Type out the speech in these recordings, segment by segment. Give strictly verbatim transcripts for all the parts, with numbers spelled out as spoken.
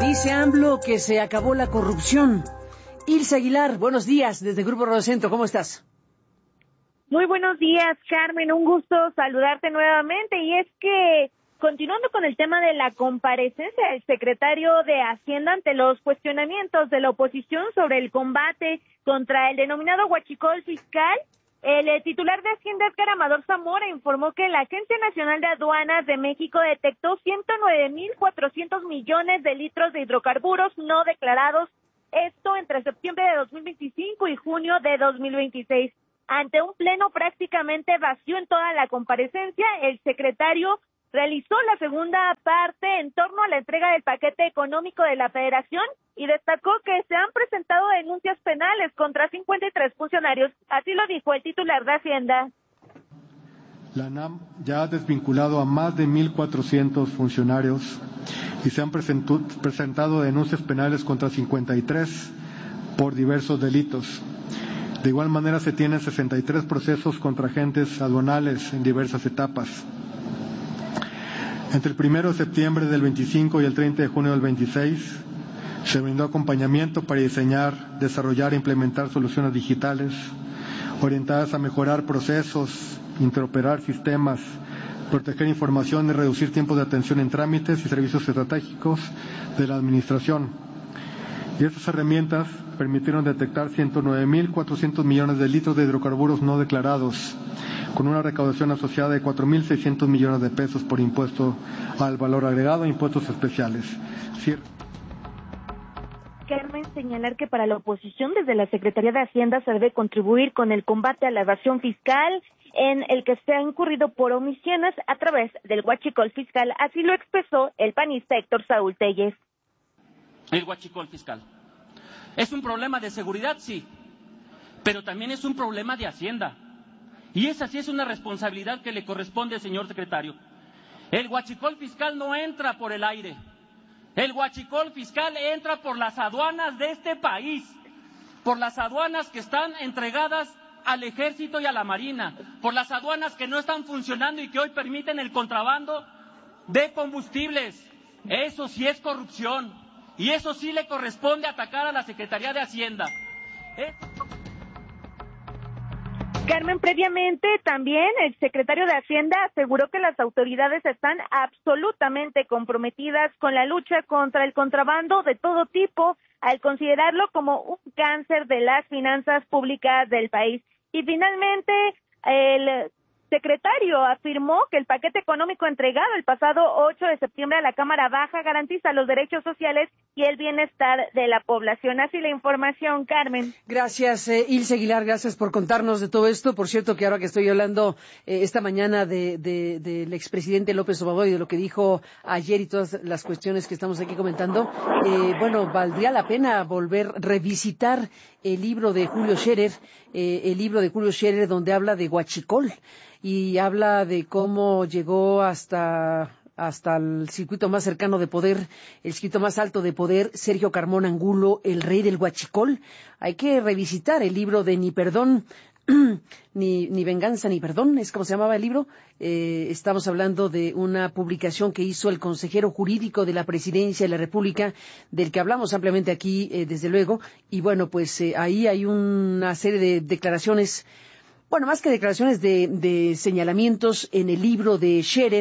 Dice AMLO que se acabó la corrupción. Ilse Aguilar, buenos días, desde Grupo Radio Centro, ¿cómo estás? Muy buenos días, Carmen, un gusto saludarte nuevamente. Y es que, continuando con el tema de la comparecencia del secretario de Hacienda ante los cuestionamientos de la oposición sobre el combate contra el denominado huachicol fiscal, el titular de Hacienda, Edgar Amador Zamora, informó que la Agencia Nacional de Aduanas de México detectó ciento nueve mil cuatrocientos millones de litros de hidrocarburos no declarados, esto entre septiembre de dos mil veinticinco y junio de dos mil veintiséis. Ante un pleno prácticamente vacío en toda la comparecencia, el secretario realizó la segunda parte en torno a la entrega del paquete económico de la Federación y destacó que se han presentado denuncias penales contra cincuenta y tres funcionarios. Así lo dijo el titular de Hacienda. La ANAM ya ha desvinculado a más de mil cuatrocientos funcionarios y se han presentado denuncias penales contra cincuenta y tres por diversos delitos. De igual manera se tienen sesenta y tres procesos contra agentes aduanales en diversas etapas. Entre el primero de septiembre del veinticinco y el treinta de junio del veintiséis se brindó acompañamiento para diseñar, desarrollar e implementar soluciones digitales orientadas a mejorar procesos, interoperar sistemas, proteger información y reducir tiempos de atención en trámites y servicios estratégicos de la Administración. Y estas herramientas permitieron detectar ciento nueve mil cuatrocientos millones de litros de hidrocarburos no declarados, con una recaudación asociada de cuatro mil seiscientos millones de pesos por impuesto al valor agregado e impuestos especiales. Cier- Carmen, señalar que para la oposición desde la Secretaría de Hacienda se debe contribuir con el combate a la evasión fiscal en el que se ha incurrido por omisiones a través del huachicol fiscal. Así lo expresó el panista Héctor Saúl Telles. El huachicol fiscal es un problema de seguridad, sí, pero también es un problema de Hacienda. Y esa sí es una responsabilidad que le corresponde, señor secretario. El huachicol fiscal no entra por el aire. El huachicol fiscal entra por las aduanas de este país, por las aduanas que están entregadas al Ejército y a la Marina, por las aduanas que no están funcionando y que hoy permiten el contrabando de combustibles. Eso sí es corrupción y eso sí le corresponde atacar a la Secretaría de Hacienda. ¿Eh? Carmen, previamente también el secretario de Hacienda aseguró que las autoridades están absolutamente comprometidas con la lucha contra el contrabando de todo tipo, al considerarlo como un cáncer de las finanzas públicas del país. Y finalmente, el secretario afirmó que el paquete económico entregado el pasado ocho de septiembre a la Cámara Baja garantiza los derechos sociales y el bienestar de la población. Así la información, Carmen. Gracias, eh, Ilse Aguilar, gracias por contarnos de todo esto. Por cierto, que ahora que estoy hablando eh, esta mañana de, de, del expresidente López Obrador y de lo que dijo ayer y todas las cuestiones que estamos aquí comentando, eh, bueno, valdría la pena volver a revisitar el libro de Julio Scherer, eh, el libro de Julio Scherer donde habla de huachicol y habla de cómo llegó hasta hasta el circuito más cercano de poder, el circuito más alto de poder, Sergio Carmona Angulo, el rey del huachicol. Hay que revisitar el libro de Ni Perdón, ni, ni Venganza ni Perdón, es como se llamaba el libro. Eh, estamos hablando de una publicación que hizo el consejero jurídico de la Presidencia de la República, del que hablamos ampliamente aquí, eh, desde luego. Y bueno, pues eh, ahí hay una serie de declaraciones, bueno, más que declaraciones de, de señalamientos en el libro de Scherer,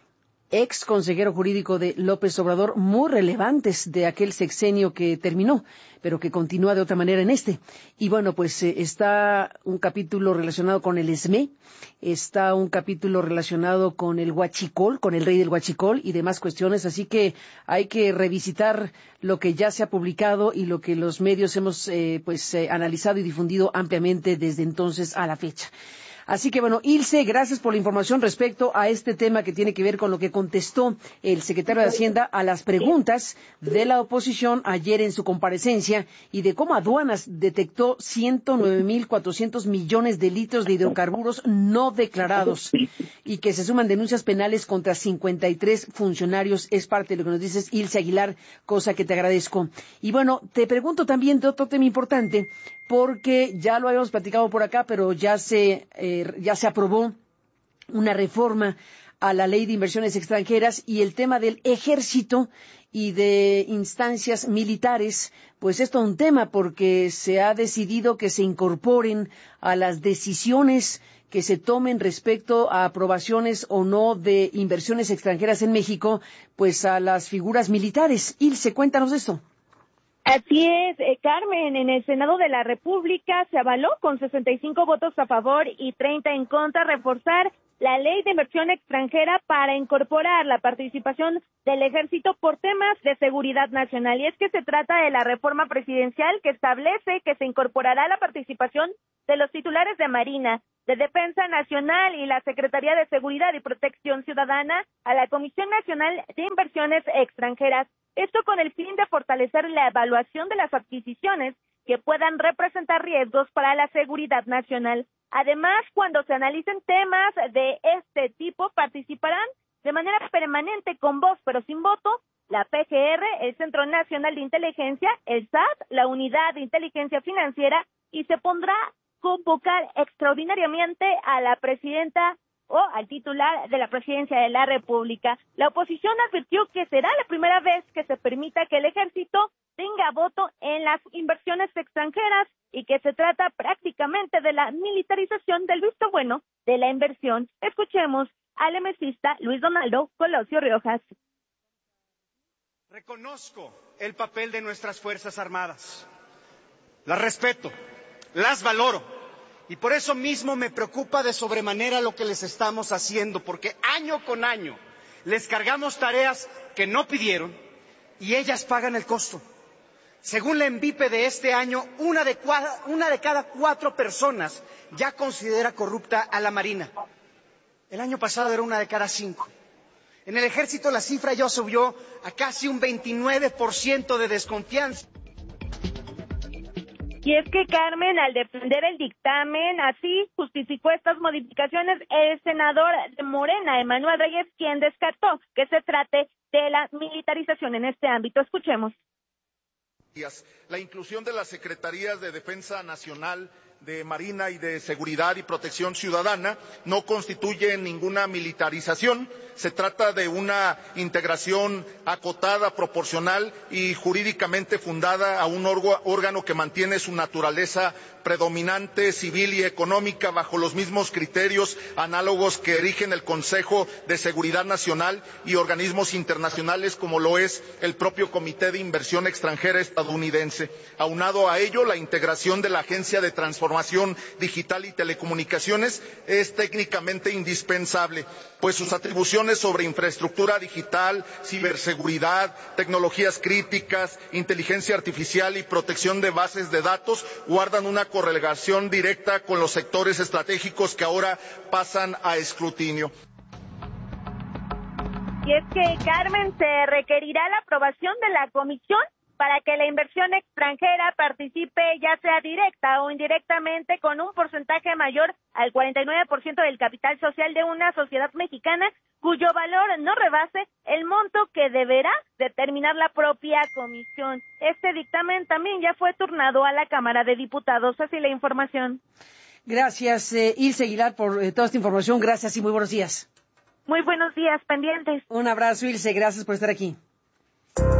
ex consejero jurídico de López Obrador, muy relevantes de aquel sexenio que terminó, pero que continúa de otra manera en este. Y bueno, pues eh, está un capítulo relacionado con el E S M E, está un capítulo relacionado con el huachicol, con el rey del huachicol y demás cuestiones, así que hay que revisitar lo que ya se ha publicado y lo que los medios hemos eh, pues eh, analizado y difundido ampliamente desde entonces a la fecha. Así que bueno, Ilse, gracias por la información respecto a este tema que tiene que ver con lo que contestó el secretario de Hacienda a las preguntas de la oposición ayer en su comparecencia y de cómo aduanas detectó ciento nueve mil cuatrocientos millones de litros de hidrocarburos no declarados y que se suman denuncias penales contra cincuenta y tres funcionarios. Es parte de lo que nos dices, Ilse Aguilar, cosa que te agradezco. Y bueno, te pregunto también de otro tema importante, porque ya lo habíamos platicado por acá, pero ya se, eh, ya se aprobó una reforma a la ley de inversiones extranjeras y el tema del ejército y de instancias militares, pues esto es un tema porque se ha decidido que se incorporen a las decisiones que se tomen respecto a aprobaciones o no de inversiones extranjeras en México, pues a las figuras militares. Ilse, cuéntanos esto. Así es, eh, Carmen, en el Senado de la República se avaló con sesenta y cinco votos a favor y treinta en contra reforzar la ley de inversión extranjera para incorporar la participación del ejército por temas de seguridad nacional. Y es que se trata de la reforma presidencial que establece que se incorporará la participación de los titulares de Marina, de Defensa Nacional y la Secretaría de Seguridad y Protección Ciudadana a la Comisión Nacional de Inversiones Extranjeras. Esto con el fin de fortalecer la evaluación de las adquisiciones que puedan representar riesgos para la seguridad nacional. Además, cuando se analicen temas de este tipo, participarán de manera permanente con voz pero sin voto la P G R, el Centro Nacional de Inteligencia, el S A T, la Unidad de Inteligencia Financiera, y se podrá convocar extraordinariamente a la presidenta o al titular de la presidencia de la República. La oposición advirtió que será la primera vez que se permita que el ejército tenga voto en las inversiones extranjeras y que se trata prácticamente de la militarización del visto bueno de la inversión. Escuchemos al emesista Luis Donaldo Colosio Riojas. Reconozco el papel de nuestras Fuerzas Armadas, las respeto, las valoro. Y por eso mismo me preocupa de sobremanera lo que les estamos haciendo, porque año con año les cargamos tareas que no pidieron y ellas pagan el costo. Según la ENVIPE de este año, una de, una de cada cuatro personas ya considera corrupta a la Marina. El año pasado era una de cada cinco. En el Ejército la cifra ya subió a casi un veintinueve por ciento de desconfianza. Y es que, Carmen, al defender el dictamen, así justificó estas modificaciones el senador de Morena, Emanuel Reyes, quien descartó que se trate de la militarización en este ámbito. Escuchemos. La inclusión de las Secretarías de Defensa Nacional, de Marina y de Seguridad y Protección Ciudadana no constituye ninguna militarización. Se trata de una integración acotada, proporcional y jurídicamente fundada a un órgano que mantiene su naturaleza predominante, civil y económica bajo los mismos criterios análogos que rigen el Consejo de Seguridad Nacional y organismos internacionales como lo es el propio Comité de Inversión Extranjera estadounidense. Aunado a ello, la integración de la Agencia de Transformación Digital y Telecomunicaciones es técnicamente indispensable, pues sus atribuciones sobre infraestructura digital, ciberseguridad, tecnologías críticas, inteligencia artificial y protección de bases de datos guardan una correlación directa con los sectores estratégicos que ahora pasan a escrutinio. Y es que, Carmen, se requerirá la aprobación de la comisión para que la inversión extranjera participe ya sea directa o indirectamente con un porcentaje mayor al cuarenta y nueve por ciento del capital social de una sociedad mexicana cuyo valor no rebase el monto que deberá determinar la propia comisión. Este dictamen también ya fue turnado a la Cámara de Diputados. Así la información. Gracias, eh, Ilse Aguilar, por eh, toda esta información. Gracias y muy buenos días. Muy buenos días, pendientes. Un abrazo, Ilse. Gracias por estar aquí.